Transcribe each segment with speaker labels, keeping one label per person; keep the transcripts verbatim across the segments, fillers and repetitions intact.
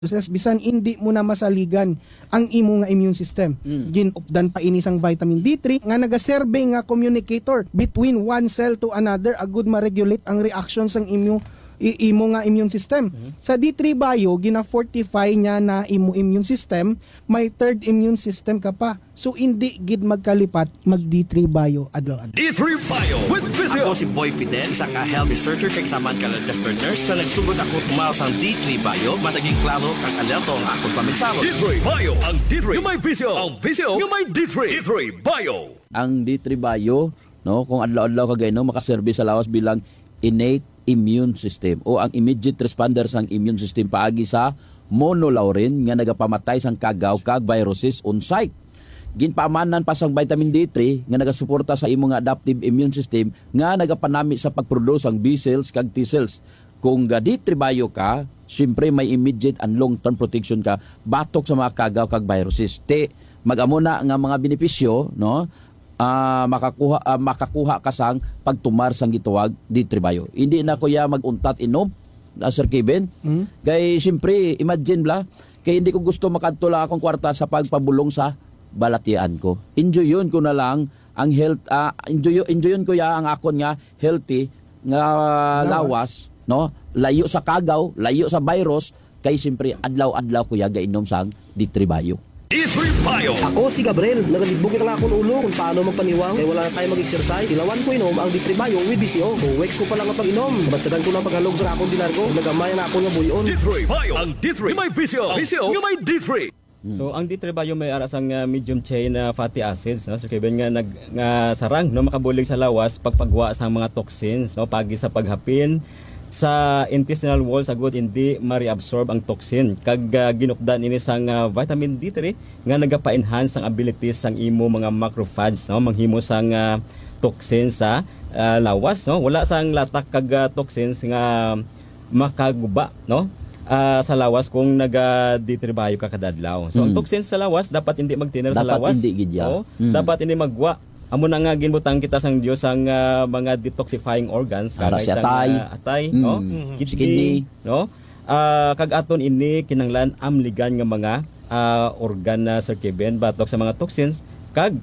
Speaker 1: bisan hindi mo na masaligan ang imo nga immune system. Mm. Ginupdan pa ini sang vitamin D three nga nagaserve nga communicator between one cell to another, agud ma-regulate ang reaction sang imo imo nga immune system. Mm-hmm. Sa D three Bio, gina-fortify niya na imo immune system, may third immune system ka pa. So hindi gid magkalipat mag D three Bio adlaw-adlaw.
Speaker 2: D three Bio with Physio.
Speaker 3: Ako si Boy Fidel, isang uh, health researcher kay kasamaan ka registered nurse. Sa nagsugod ako tumaw sang D three Bio, mas naging klaro kang alerto ang akong paminsaro.
Speaker 2: D three Bio, ang D three, yung may Physio. Ang Physio, yung may D three. D three Bio.
Speaker 4: Ang D three Bio, no, kung adlaw-adlaw kagay no, makaserbe sa lawas bilang innate immune system o ang immediate responder sang immune system paagi sa monolaurin nga nagapamatay sang kagaw kag viruses on site. Ginpaamanan pa sang vitamin D three nga nagasuporta sa imong adaptive immune system nga nagapanami sa pagproduce ang B cells kag T cells. Kung ga D three Bio ka, syempre may immediate and long-term protection ka batok sa mga kagaw kag viruses. Te mag-amo na nga mga benepisyo, no? Uh, makakuha uh, makakuha ka sang pagtumar sang gituwag D three Bio. Hindi na kuya maguntat inom, uh, Sir Kevin. Mm-hmm. Kay siyempre, imagine bla, kay hindi ko gusto makadtula akong kwarta sa pagpabulong sa balatian ko. Enjoy yun ko na lang ang health, uh, enjoy, enjoy yun ko ya ang akon nga healthy nga lawas, lawas no? Layo sa kagaw, layo sa virus, kay siyempre adlaw-adlaw kuya gainom sang D three Bio.
Speaker 2: D three Bio.
Speaker 5: Ako si Gabriel, nagalibog na nga akong ulo kung paano magpaniwang kaya wala na tayo mag-exercise. Ilawan ko inom ang D three Bio with B C O. Kung weeks ko pa lang ang pag-inom, kabatsagan ko lang paghalog sa akong dilargo, nagamay na ako nga buyon.
Speaker 2: D three Bio. Ang D three, yung may Physio. Physio, yung may D three.
Speaker 6: Hmm. So ang D three Bio may ara sang uh, medium chain na uh, fatty acids, no? So kaya nga nag nga sarang no makabulig sa lawas pagpagwa sa mga toxins, no, pagi sa paghapin sa intestinal wall sa good hindi ma-reabsorb ang toxin kag uh, ginupdan ini sang uh, vitamin D three nga nagapa-enhance ang abilities sang imo mga macrophages, no, manghimo sang uh, toxin sa uh, lawas, no, wala sang latak kag uh, toxins nga makaguba, no, uh, sa lawas kung naga D three Bio ka kadadlaw. So mm. ang toxins sa lawas dapat hindi magtiner sa lawas,
Speaker 4: dapat hindi gidya.
Speaker 6: Oh,
Speaker 4: mm.
Speaker 6: dapat hindi magwa. Amo na nga ginbutang kita sang Dios ang uh, mga detoxifying organs
Speaker 4: para sa atay,
Speaker 6: uh, atay,
Speaker 4: mm.
Speaker 6: no,
Speaker 4: mm-hmm.
Speaker 6: kidney,
Speaker 4: kidney,
Speaker 6: no. Uh, kag aton ini kinanglan amligan nga mga uh, organ na Sir Kevin batok sa mga toxins kag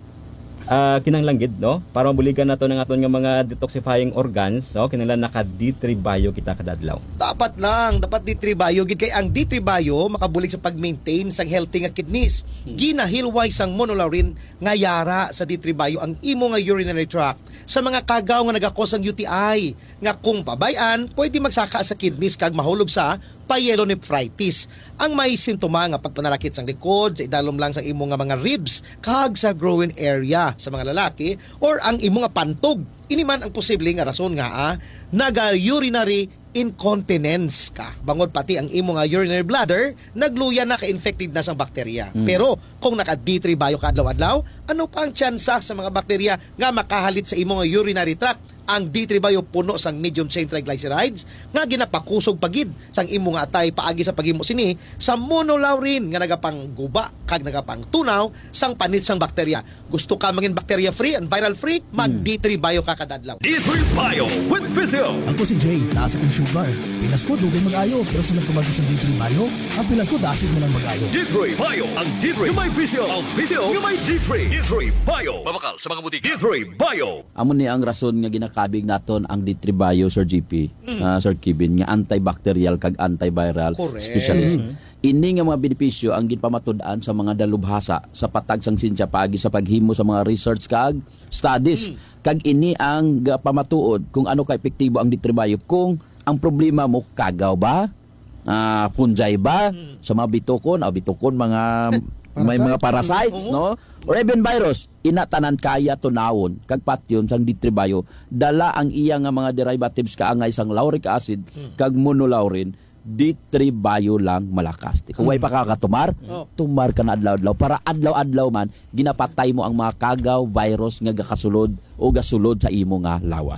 Speaker 6: uh, kinanglan gid, no, para mabuligan nato ng aton nga mga detoxifying organs, no, kinanglan naka D three Bio kita kadadlaw.
Speaker 7: Dapat lang, dapat D three Bio gid kay ang D three Bio makabulig sa pag-maintain sang healthy nga kidneys. Hmm. Ginahilway sang monolaurin nga yara sa D three Bio ang imo nga urinary tract sa mga kagaw nga nagakos ang U T I nga kung pabayan pwede magsaka sa kidneys kag mahulog sa pyelonephritis. Ang may sintoma nga pagpanalakit sang likod, sa idalom lang sa imo nga mga ribs kag sa growing area sa mga lalaki or ang imo nga pantog. Ini man ang posible nga rason nga ah, naga-urinary incontinence ka. Bangod pati ang imo nga urinary bladder, nagluya na ka-infected na sang bakterya. Mm. Pero kung naka D three Bio ka adlaw-adlaw, ano pa ang tsansa sa mga bakterya nga makahalit sa imo nga urinary tract? Ang D three Bio puno sang medium chain triglycerides nga ginapakusog pagid sang imo nga atay paagi sa paghimo sini sa monolaurin nga nagapangguba kag nagapangtunaw sang panit sang bakterya. Gusto ka mangin bacteria free and viral free, mag hmm. D three Bio ka kadadlaw.
Speaker 2: D three Bio with Physio.
Speaker 8: Ako si Jay, taas akong sugar. Pilas ko dugay mag-ayo, pero sa nagtumago sa D three Bio, ang pilas ko dasig mo lang mag-ayo.
Speaker 2: D three Bio, ang D three, yung may Physio. Ang Physio, yung may D three. D three Bio. Babakal sa mga butika. D three Bio.
Speaker 4: Amo ni ang rason nga ginakabig naton ang D three Bio, Sir G P, mm. uh, Sir Kevin, nga antibacterial kag antiviral Correct. Specialist. Mm. Ini nga mga benepisyo ang ginpamatud-an sa mga dalubhasa sa patag sang sinsya paagi sa paghimo sa mga research kag studies. Mm. Kag ini ang pamatuod kung ano ka epektibo ang D three Bio kung ang problema mo kagaw ba, uh, punjay ba, mm. sa mga bitukon, o bitukon mga may mga parasites, no? Or even virus, inatanan kaya tunawon kag patyon sang D three Bio dala ang iya nga mga derivatives kaangay sang lauric acid kag monolaurin. D three Bio lang malakas. Kung way pa kakatumar, tumar ka na adlaw-adlaw para adlaw-adlaw man ginapatay mo ang mga kagaw, virus nga gakasulod o gasulod sa imo nga lawas.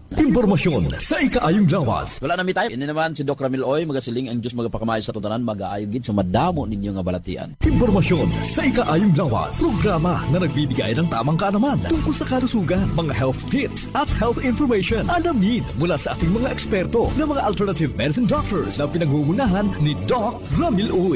Speaker 2: Impormasyon sa ikaayong lawas.
Speaker 4: Wala na mi tayo. Ini naman si Doc Ramil Oy, magasiling ang Diyos magapakamay sa tutanan, mag-aayog gid sa madamo ninyo nga balatian.
Speaker 2: Impormasyon sa ikaayong lawas. Programa na nagbibigay ng tamang kaalaman tungkol sa kalusugan, mga health tips at health information. Alamin mula sa ating mga eksperto na mga alternative medicine doctors na pinangungunahan ni Doc Ramil Oy.